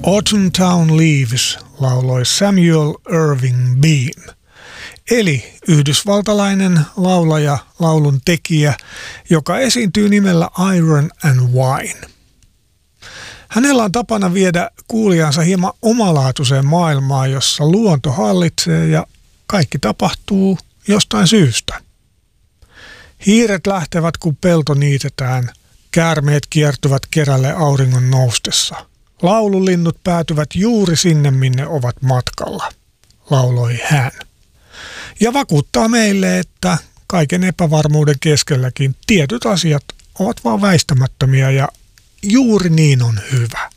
Autumn Town Leaves lauloi Samuel Irving Bean, eli yhdysvaltalainen laulaja, laulun tekijä, joka esiintyy nimellä Iron and Wine. Hänellä on tapana viedä kuulijansa hieman omalaatuiseen maailmaan, jossa luonto hallitsee ja kaikki tapahtuu jostain syystä. Hiiret lähtevät, kun pelto niitetään. Käärmeet kiertyvät kerälle auringon noustessa. Laululinnut päätyvät juuri sinne, minne ovat matkalla, lauloi hän. Ja vakuuttaa meille, että kaiken epävarmuuden keskelläkin tietyt asiat ovat vaan väistämättömiä ja juuri niin on hyvä.